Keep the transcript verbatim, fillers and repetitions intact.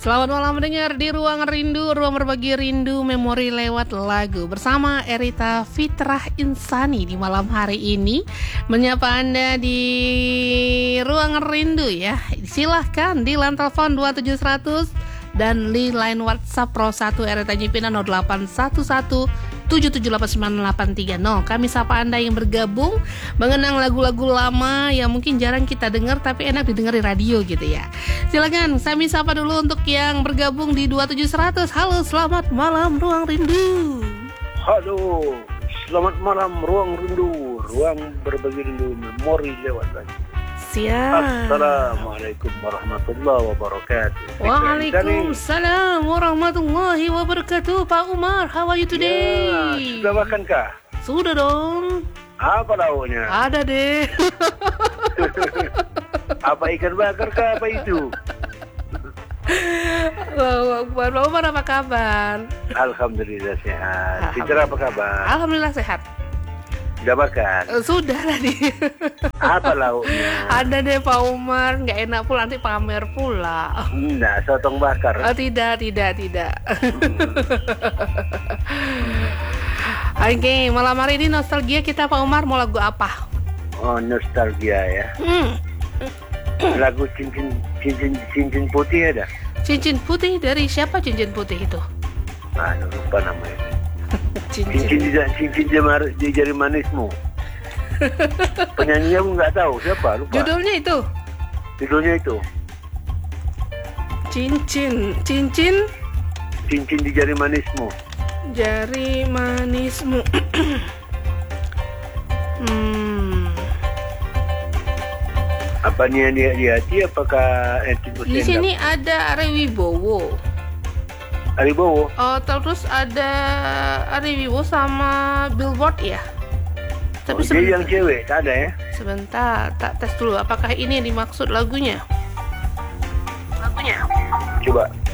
Selamat malam mendengar di Ruang Rindu, ruang berbagi rindu memori lewat lagu bersama Erita Fitrah Insani di malam hari ini menyapa Anda di Ruang Rindu ya. Silahkan di line telepon dua tujuh seratus dan di line WhatsApp Pro satu Erita Nyipina nol delapan satu satu tujuh tujuh delapan sembilan delapan tiga nol. Kami sapa Anda yang bergabung mengenang lagu-lagu lama yang mungkin jarang kita dengar tapi enak didengar di radio gitu ya. Silakan kami sapa dulu untuk yang bergabung di dua tujuh seratus. Halo, selamat malam Ruang Rindu. Halo, selamat malam Ruang Rindu, ruang berbagi rindu memori lewat lagu. Siap. Assalamualaikum warahmatullahi wabarakatuh. Waalaikumsalam warahmatullahi wabarakatuh. Pak Umar, how are you today? Ya, sudah makan kah? Sudah dong. Apa lauknya? Ada deh. Apa ikan bakar kah? Apa itu? Pak Umar, apa kabar? Alhamdulillah sehat. Citra apa kabar? Alhamdulillah sehat. Sudah makan? Uh, sudah tadi. Apa lauknya? Ada deh Pak Umar, nggak enak pula nanti pamer pula. Enggak, sotong bakar. Oh, tidak, tidak, tidak. Oke, okay, malam hari ini nostalgia kita Pak Umar mau lagu apa? Oh, nostalgia ya. Hmm. Lagu cincin cincin cincin putih ada? Cincin putih dari siapa cincin putih itu? Ah, lupa namanya. Cincin. Cincin di, cincin di, mar, di jari manismu. Penyanyinya aku nggak tahu siapa, lupa. Judulnya itu. Judulnya itu. Cincin, cincin. Cincin di jari manismu. Jari manismu. hmm. Apa nih yang di, di hati? Apakah di sini ada Ari Wibowo. Ari Wibowo. Oh, terus ada Ari Wibowo sama Billboard ya. Tapi oh, dia yang cewek, tak ada ya? Sebentar, tak tes dulu. Apakah ini yang dimaksud lagunya? Lagunya. Coba.